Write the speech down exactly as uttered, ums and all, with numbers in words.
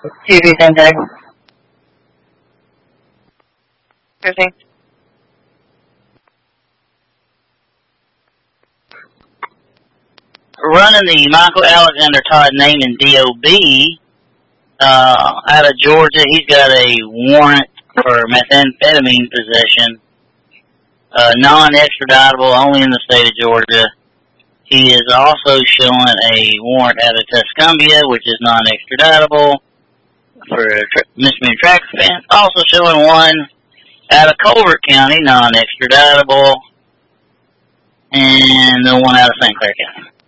T V Center. Everything. Running the Michael Alexander Todd Naaman D O B uh, out of Georgia. He's got a warrant for methamphetamine possession, uh, non-extraditable, only in the state of Georgia. He is also showing a warrant out of Tuscumbia, which is non-extraditable for a tra- misdemeanor traffic offense. Also showing one out of Colbert County, non-extraditable, and the one out of Saint Clair County.